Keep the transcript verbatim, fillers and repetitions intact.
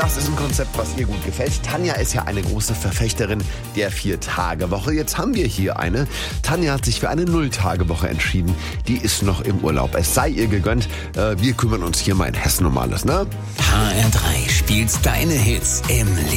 das ist ein Konzept, was ihr gut gefällt. Tanja ist ja eine große Verfechterin der Vier-Tage-Woche. Jetzt haben wir hier eine. Tanja hat sich für eine Null-Tage-Woche entschieden. Die ist noch im Urlaub. Es sei ihr gegönnt. Äh, wir kümmern uns hier mal in Hessen um alles, ne? H R drei spielt deine Hits im